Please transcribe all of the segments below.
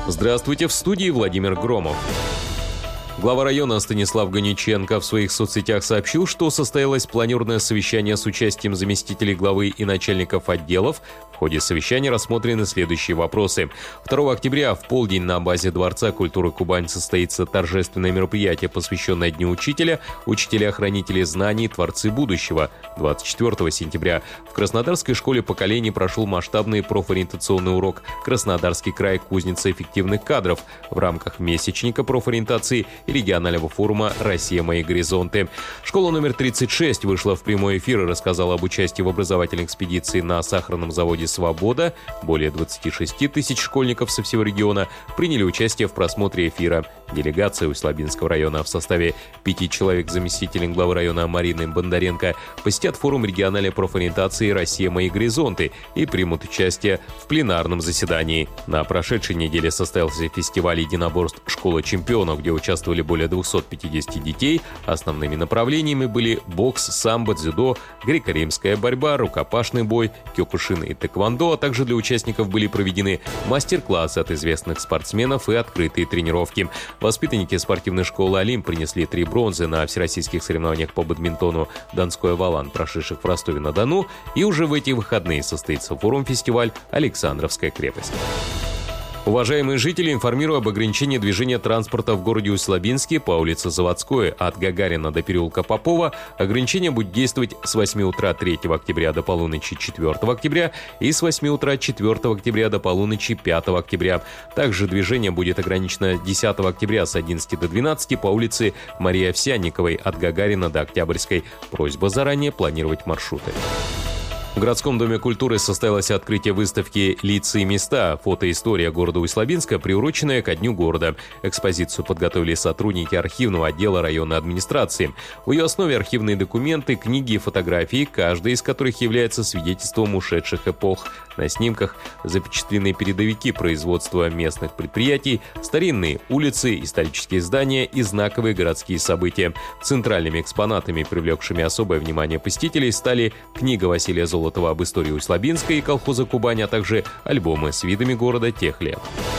Здравствуйте, в студии Владимир Громов. Глава района Станислав Ганиченко в своих соцсетях сообщил, что состоялось планерное совещание с участием заместителей главы и начальников отделов. В ходе совещания рассмотрены следующие вопросы. 2 октября в полдень на базе Дворца культуры Кубань состоится торжественное мероприятие, посвященное Дню учителя, учителя-хранители знаний, творцы будущего. 24 сентября в Краснодарской школе поколений прошел масштабный профориентационный урок «Краснодарский край. Кузница эффективных кадров» в рамках месячника профориентации и регионального форума «Россия. Мои горизонты». Школа номер 36 вышла в прямой эфир и рассказала об участии в образовательной экспедиции на сахарном заводе «Свобода». Более 26 тысяч школьников со всего региона приняли участие в просмотре эфира. Делегация Усть-Лабинского района в составе 5 человек заместителем главы района Марины Бондаренко посетят форум региональной профориентации «Россия. Мои горизонты» и примут участие в пленарном заседании. На прошедшей неделе состоялся фестиваль единоборств «Школа чемпионов», где участвовали более 250 детей. Основными направлениями были бокс, самбо, дзюдо, греко-римская борьба, рукопашный бой, кёкушин и тэквондо, а также для участников были проведены мастер-классы от известных спортсменов и открытые тренировки. Воспитанники спортивной школы «Олимп» принесли 3 бронзы на всероссийских соревнованиях по бадминтону «Донской-Валан», прошедших в Ростове-на-Дону, и уже в эти выходные состоится форум-фестиваль «Александровская крепость». Уважаемые жители, информирую об ограничении движения транспорта в городе Усть-Лабинске по улице Заводской от Гагарина до переулка Попова. Ограничение будет действовать с 8 утра 3 октября до полуночи 4 октября и с 8 утра 4 октября до полуночи 5 октября. Также движение будет ограничено 10 октября с 11 до 12 по улице Марии Овсянниковой от Гагарина до Октябрьской. Просьба заранее планировать маршруты. В городском доме культуры состоялось открытие выставки «Лица и места. Фотоистория города Усть-Лабинска», приуроченная ко Дню города. Экспозицию подготовили сотрудники архивного отдела районной администрации. В ее основе архивные документы, книги и фотографии, каждая из которых является свидетельством ушедших эпох. На снимках запечатлены передовики производства местных предприятий, старинные улицы, исторические здания и знаковые городские события. Центральными экспонатами, привлекшими особое внимание посетителей, стали книга Василия Золотова об истории Усть-Лабинска и колхоза «Кубань», а также альбомы с видами города тех лет.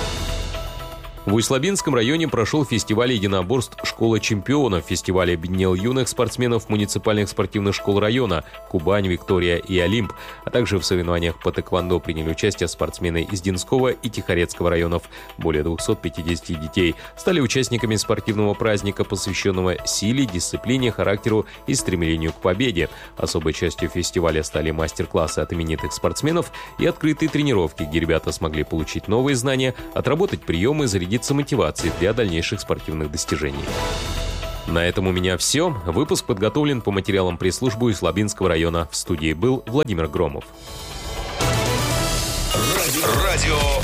В Усть-Лабинском районе прошел фестиваль единоборств «Школа чемпионов». Фестиваль объединил юных спортсменов муниципальных спортивных школ района «Кубань», «Виктория» и «Олимп». А также в соревнованиях по тэквондо приняли участие спортсмены из Динского и Тихорецкого районов. Более 250 детей стали участниками спортивного праздника, посвященного силе, дисциплине, характеру и стремлению к победе. Особой частью фестиваля стали мастер-классы от именитых спортсменов и открытые тренировки, где ребята смогли получить новые знания, отработать приемы, зарядиться мотивацией для дальнейших спортивных достижений. На этом у меня все. Выпуск подготовлен по материалам пресс-службы Усть-Лабинского района. В студии был Владимир Громов. Радио